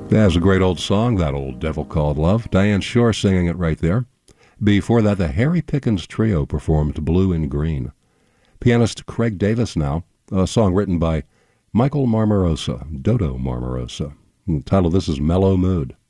That's a great old song, that old Devil Called Love. Diane Shore singing it right there. Before that, the Harry Pickens Trio performed Blue and Green. Pianist Craig Davis now, a song written by Michael Marmarosa, Dodo Marmarosa. The title of this is Mellow Mood.